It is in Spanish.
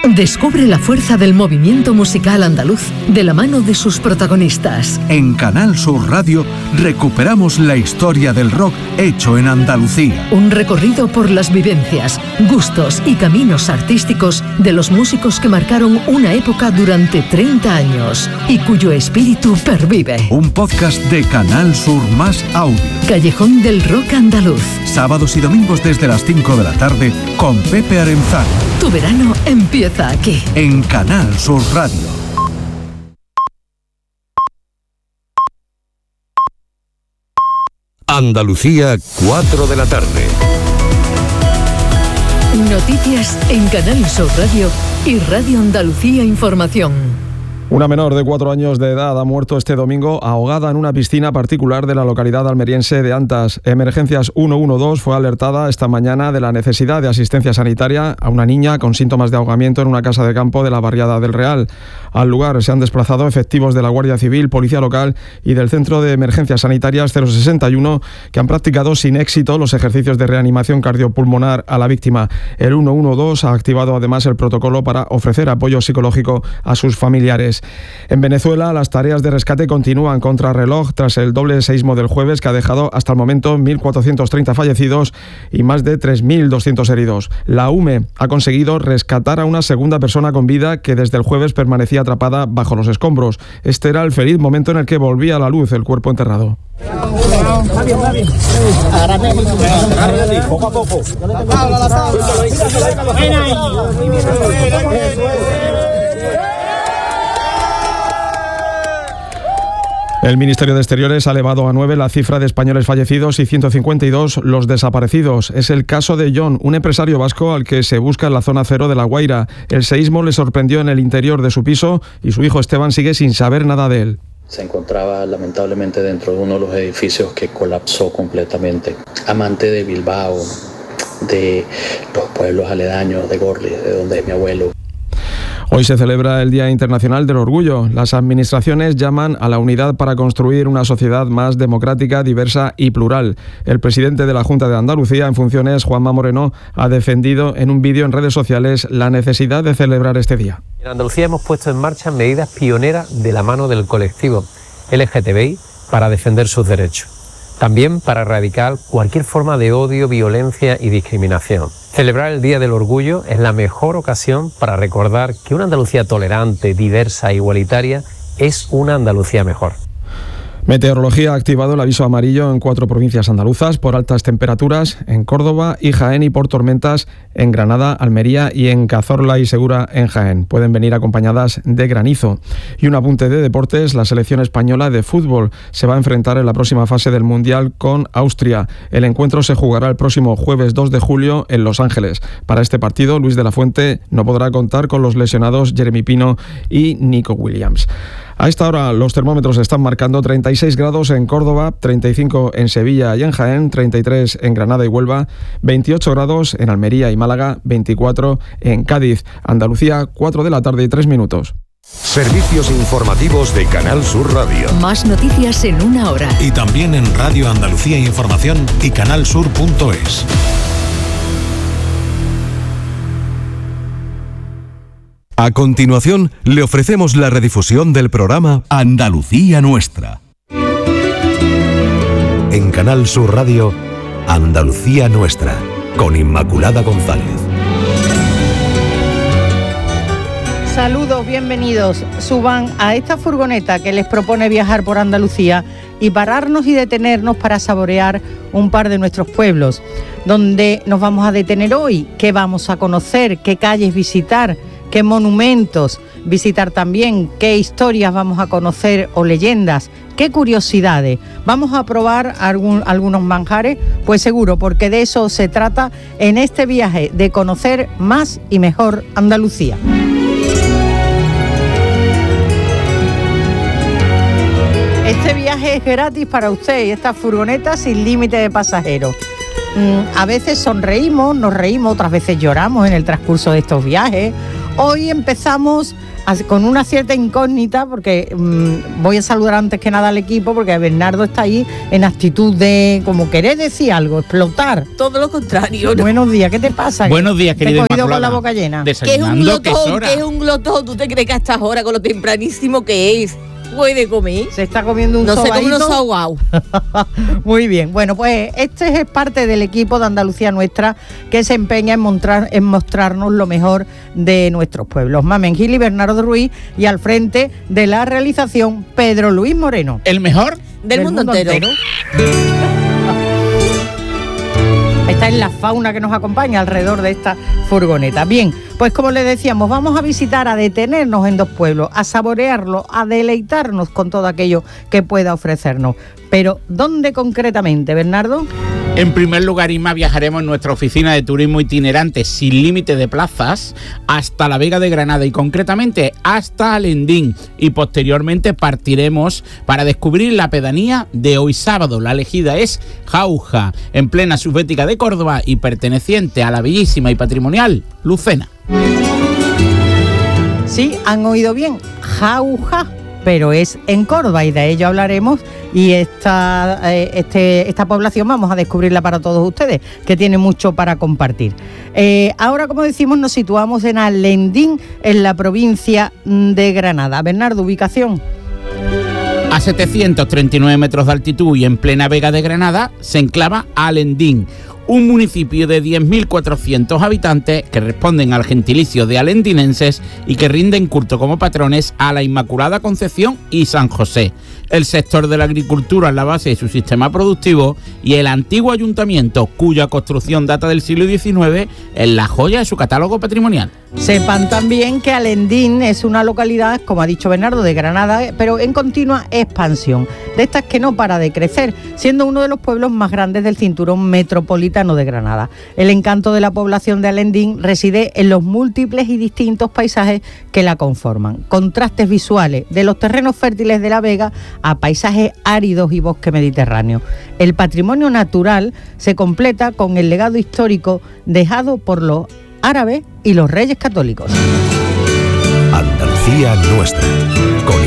Descubre la fuerza del movimiento musical andaluz de la mano de sus protagonistas. En Canal Sur Radio recuperamos la historia del rock hecho en Andalucía. Un recorrido por las vivencias, gustos y caminos artísticos de los músicos que marcaron una época durante 30 años y cuyo espíritu pervive. Un podcast de Canal Sur Más Audio. Callejón del Rock Andaluz. Sábados y domingos desde las 5 de la tarde con Pepe Arenzano. Tu verano empieza aquí. En Canal Sur Radio. Andalucía, 4 de la tarde. Noticias en Canal Sur Radio y Radio Andalucía Información. Una menor de 4 años de edad ha muerto este domingo ahogada en una piscina particular de la localidad almeriense de Antas. Emergencias 112 fue alertada esta mañana de la necesidad de asistencia sanitaria a una niña con síntomas de ahogamiento en una casa de campo de la barriada del Real. Al lugar se han desplazado efectivos de la Guardia Civil, Policía Local y del Centro de Emergencias Sanitarias 061, que han practicado sin éxito los ejercicios de reanimación cardiopulmonar a la víctima. El 112 ha activado además el protocolo para ofrecer apoyo psicológico a sus familiares. En Venezuela, las tareas de rescate continúan contrarreloj tras el doble seísmo del jueves, que ha dejado hasta el momento 1.430 fallecidos y más de 3.200 heridos. La UME ha conseguido rescatar a una segunda persona con vida que desde el jueves permanecía atrapada bajo los escombros. Este era el feliz momento en el que volvía a la luz el cuerpo enterrado. Poco a poco. El Ministerio de Exteriores ha elevado a 9 la cifra de españoles fallecidos y 152 los desaparecidos. Es el caso de John, un empresario vasco al que se busca en la zona cero de La Guaira. El seísmo le sorprendió en el interior de su piso y su hijo Esteban sigue sin saber nada de él. Se encontraba lamentablemente dentro de uno de los edificios que colapsó completamente. Amante de Bilbao, de los pueblos aledaños, de Gorli, de donde es mi abuelo. Hoy se celebra el Día Internacional del Orgullo. Las administraciones llaman a la unidad para construir una sociedad más democrática, diversa y plural. El presidente de la Junta de Andalucía en funciones, Juanma Moreno, ha defendido en un vídeo en redes sociales la necesidad de celebrar este día. En Andalucía hemos puesto en marcha medidas pioneras de la mano del colectivo LGTBI para defender sus derechos. También para erradicar cualquier forma de odio, violencia y discriminación. Celebrar el Día del Orgullo es la mejor ocasión para recordar que una Andalucía tolerante, diversa e igualitaria es una Andalucía mejor. Meteorología ha activado el aviso amarillo en 4 provincias andaluzas por altas temperaturas, en Córdoba y Jaén, y por tormentas en Granada, Almería y en Cazorla y Segura en Jaén. Pueden venir acompañadas de granizo. Y un apunte de deportes: la selección española de fútbol se va a enfrentar en la próxima fase del Mundial con Austria. El encuentro se jugará el próximo jueves 2 de julio en Los Ángeles. Para este partido, Luis de la Fuente no podrá contar con los lesionados Jeremy Pino y Nico Williams. A esta hora los termómetros están marcando 36 grados en Córdoba, 35 en Sevilla y en Jaén, 33 en Granada y Huelva, 28 grados en Almería y Málaga, 24 en Cádiz. Andalucía, 4 de la tarde y 3 minutos. Servicios informativos de Canal Sur Radio. Más noticias en una hora. Y también en Radio Andalucía Información y canalsur.es. A continuación, le ofrecemos la redifusión del programa Andalucía Nuestra. En Canal Sur Radio, Andalucía Nuestra, con Inmaculada González. Saludos, bienvenidos. Suban a esta furgoneta que les propone viajar por Andalucía y pararnos y detenernos para saborear un par de nuestros pueblos. ¿Dónde nos vamos a detener hoy? ¿Qué vamos a conocer? ¿Qué calles visitar? ¿Qué monumentos visitar también? ¿Qué historias vamos a conocer o leyendas? ¿Qué curiosidades? ¿Vamos a probar algunos manjares? Pues seguro, porque de eso se trata en este viaje, de conocer más y mejor Andalucía. Este viaje es gratis para usted y esta furgoneta sin límite de pasajeros. A veces sonreímos, nos reímos, otras veces lloramos en el transcurso de estos viajes. Hoy empezamos con una cierta incógnita, porque voy a saludar antes que nada al equipo, porque Bernardo está ahí en actitud de como querer decir algo, explotar. Todo lo contrario, ¿no? Buenos días, ¿qué te pasa? Buenos días, querida Te he cogido Inmaculada. con la boca llena. Que es un glotón, que es un glotón. ¿Tú te crees que a estas horas, con lo tempranísimo que es, puede comer? Se está comiendo un no sobadito. sé cómo unos ahogados. Muy bien, bueno, pues este es parte del equipo de Andalucía Nuestra, que se empeña en mostrarnos lo mejor de nuestros pueblos. Mamen Gil y Bernardo Ruiz, y al frente de la realización, Pedro Luis Moreno. ¿El mejor? Del mundo entero. Esta es la fauna que nos acompaña alrededor de esta furgoneta. Bien, pues como les decíamos, vamos a visitar, a detenernos en dos pueblos, a saborearlo, a deleitarnos con todo aquello que pueda ofrecernos. Pero, ¿dónde concretamente, Bernardo? En primer lugar, Inma, viajaremos en nuestra oficina de turismo itinerante sin límite de plazas hasta la Vega de Granada y concretamente hasta Alendín, y posteriormente partiremos para descubrir la pedanía de hoy sábado. La elegida es Jauja, en plena subbética de Córdoba y perteneciente a la bellísima y patrimonial Lucena. Sí, han oído bien, Jauja, pero es en Córdoba, y de ello hablaremos. Y esta población vamos a descubrirla para todos ustedes, que tiene mucho para compartir. Ahora, como decimos, nos situamos en Alendín, en la provincia de Granada. Bernardo, ubicación. A 739 metros de altitud y en plena Vega de Granada se enclava Alendín, un municipio de 10.400 habitantes que responden al gentilicio de alendinenses y que rinden culto como patrones a la Inmaculada Concepción y San José. El sector de la agricultura es la base de su sistema productivo, y el antiguo ayuntamiento, cuya construcción data del siglo XIX, es la joya de su catálogo patrimonial. Sepan también que Alendín es una localidad, como ha dicho Bernardo, de Granada, pero en continua expansión, de estas que no para de crecer, siendo uno de los pueblos más grandes del cinturón metropolitano de Granada. El encanto de la población de Alendín reside en los múltiples y distintos paisajes que la conforman. Contrastes visuales de los terrenos fértiles de la Vega a paisajes áridos y bosque mediterráneo. El patrimonio natural se completa con el legado histórico dejado por los árabes y los reyes católicos. Andalucía Nuestra, con